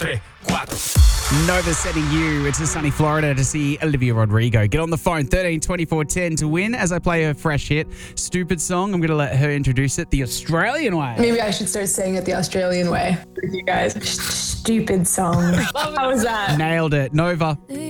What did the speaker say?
3, 4. Nova sending you to sunny Florida to see Olivia Rodrigo. Get on the phone, 13 24 10 to win as I play her fresh hit, Stupid Song. I'm going to let her introduce it the Australian way. Maybe I should start saying it the Australian way with you guys. Stupid song. How was that? Nailed it. Nova.